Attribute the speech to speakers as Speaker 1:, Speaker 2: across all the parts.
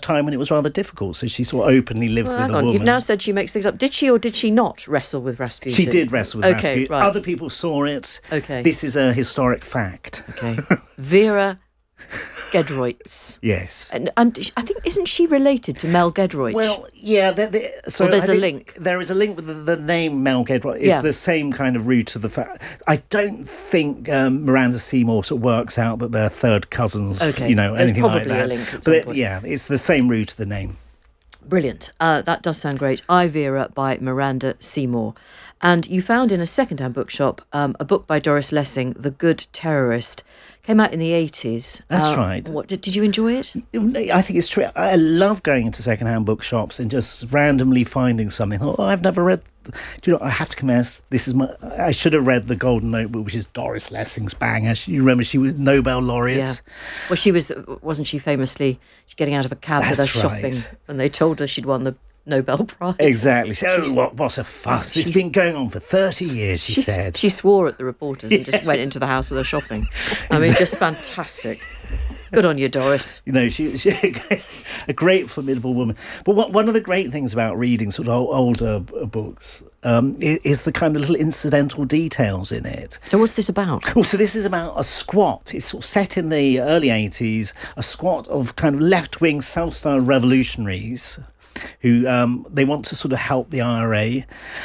Speaker 1: time when it was rather difficult, so she sort of openly lived with a woman.
Speaker 2: You've now said she makes things up. Did she or did she not wrestle with Rasputin?
Speaker 1: She did wrestle with Rasputin.
Speaker 2: Right.
Speaker 1: Other people saw it.
Speaker 2: Okay.
Speaker 1: This is a historic fact.
Speaker 2: Okay. Vera Gedroitz.
Speaker 1: Yes.
Speaker 2: And I think, isn't she related to Mel Gedroitz?
Speaker 1: Well, yeah. So
Speaker 2: there's a link.
Speaker 1: There is a link with the name Mel Gedroitz. It's the same kind of root of the fact. I don't think Miranda Seymour sort of works out that they're third cousins,
Speaker 2: okay.
Speaker 1: Anything like that.
Speaker 2: There's probably a link at some point.
Speaker 1: Yeah, it's the same root of the name.
Speaker 2: Brilliant. That does sound great. I, Vera by Miranda Seymour. And you found in a second-hand bookshop a book by Doris Lessing, The Good Terrorist. Came out in the 80s.
Speaker 1: That's right.
Speaker 2: Did you enjoy it?
Speaker 1: I think it's true. I love going into second-hand bookshops and just randomly finding something. Oh, I've never read... Do you know, I have to confess, I should have read The Golden Notebook, which is Doris Lessing's banger. You remember she was Nobel laureate?
Speaker 2: Yeah. Well, wasn't she famously getting out of a cab with her shopping and they told her she'd won the Nobel Prize?
Speaker 1: Exactly. What's a fuss? It's been going on for 30 years, she said.
Speaker 2: She swore at the reporters and just went into the house with her shopping. I mean, just fantastic. Good on you, Doris.
Speaker 1: She's a great, formidable woman. But one of the great things about reading sort of older books is the kind of little incidental details in it.
Speaker 2: So what's this about?
Speaker 1: Well, so this is about a squad. It's sort of set in the early 80s, a squad of kind of left-wing self-styled revolutionaries who they want to sort of help the IRA.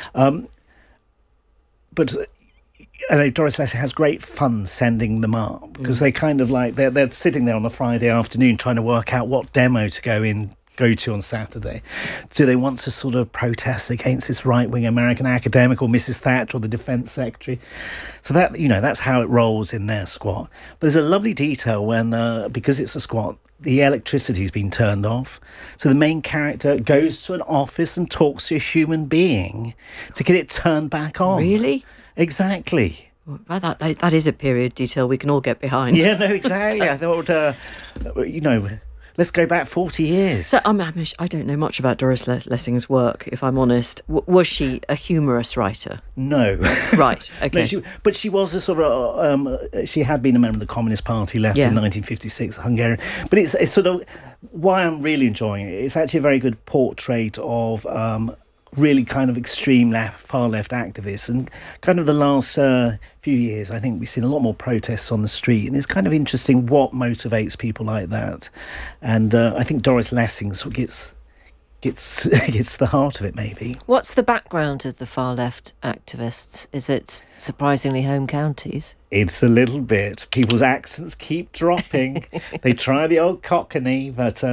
Speaker 1: But I know Doris Lessing has great fun sending them up because they kind of like they're sitting there on a Friday afternoon trying to work out what demo to go to on Saturday. Do they want to sort of protest against this right-wing American academic or Mrs. Thatcher or the Defence Secretary? So that, that's how it rolls in their squat. But there's a lovely detail when, because it's a squat, the electricity's been turned off. So the main character goes to an office and talks to a human being to get it turned back on.
Speaker 2: Really?
Speaker 1: Exactly.
Speaker 2: Well, that is a period detail we can all get behind.
Speaker 1: Yeah, no, exactly. I thought, let's go back 40 years.
Speaker 2: So I don't know much about Doris Lessing's work, if I'm honest. Was she a humorous writer?
Speaker 1: No.
Speaker 2: Right, okay.
Speaker 1: No, but she was a sort of... she had been a member of the Communist Party, left in 1956, Hungarian. But it's sort of... Why I'm really enjoying it, it's actually a very good portrait of... really kind of extreme far left activists, and kind of the last few years I think we've seen a lot more protests on the street, and it's kind of interesting what motivates people like that, and I think Doris Lessing sort of gets the heart of it maybe.
Speaker 3: What's the background of the far left activists? Is it surprisingly home counties?
Speaker 1: It's a little bit. People's accents keep dropping. They try the old Cockney, but,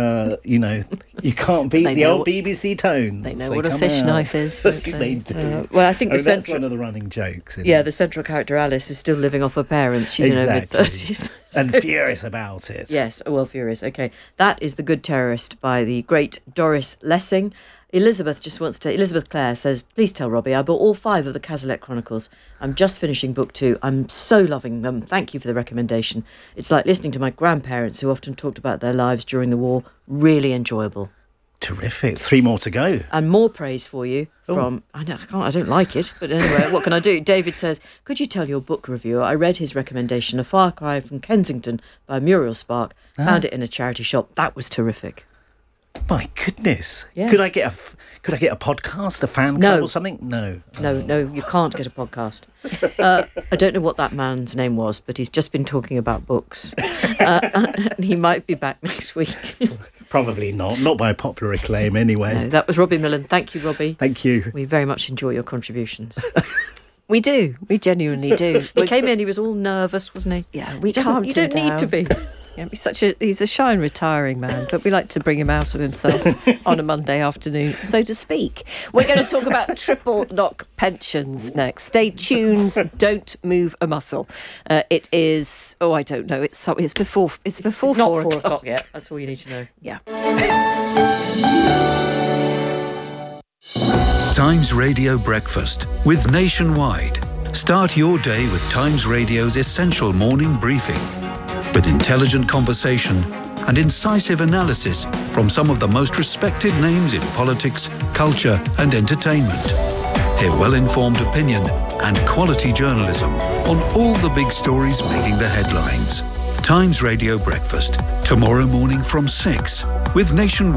Speaker 1: you can't beat the old BBC tones.
Speaker 3: They know what a fish knife is.
Speaker 1: They do.
Speaker 2: Well, I think
Speaker 1: that's one of the running jokes.
Speaker 2: The central character Alice is still living off her parents. She's in her mid-30s.
Speaker 1: And furious about it.
Speaker 2: Yes, well, furious. Okay. That is The Good Terrorist by the great Doris Lessing. Elizabeth Clare says, please tell Robbie I bought all 5 of the Cazalet Chronicles. I'm just finishing book 2. I'm so loving them. Thank you for the recommendation. It's like listening to my grandparents who often talked about their lives during the war. Really enjoyable.
Speaker 1: Terrific. 3 more to go.
Speaker 2: And more praise for you from... I don't like it, but anyway, what can I do? David says, could you tell your book reviewer I read his recommendation, A Far Cry from Kensington by Muriel Spark. Found it in a charity shop. That was terrific.
Speaker 1: My goodness.
Speaker 2: Yeah.
Speaker 1: Could I get a podcast, a fan club or something? No,
Speaker 2: you can't get a podcast. I don't know what that man's name was, but he's just been talking about books. And he might be back next week.
Speaker 1: Probably not by popular acclaim anyway.
Speaker 2: No, that was Robbie Millen. Thank you, Robbie.
Speaker 1: Thank you.
Speaker 2: We very much enjoy your contributions.
Speaker 3: We do. We genuinely do.
Speaker 2: He came in, he was all nervous, wasn't he?
Speaker 3: Yeah, we calmed
Speaker 2: You don't
Speaker 3: him
Speaker 2: need
Speaker 3: down.
Speaker 2: to be.
Speaker 3: Yeah, he's a shy and retiring man, but we like to bring him out of himself on a Monday afternoon, so to speak. We're going to talk about triple knock pensions next. Stay tuned. Don't move a muscle. It is. Oh, I don't know. It's before. It's before
Speaker 2: not
Speaker 3: 4
Speaker 2: o'clock yet. That's all you need to know.
Speaker 3: Yeah.
Speaker 4: Times Radio Breakfast with Nationwide. Start your day with Times Radio's essential morning briefing, with intelligent conversation and incisive analysis from some of the most respected names in politics, culture and entertainment. Hear well-informed opinion and quality journalism on all the big stories making the headlines. Times Radio Breakfast, tomorrow morning from 6 with Nationwide.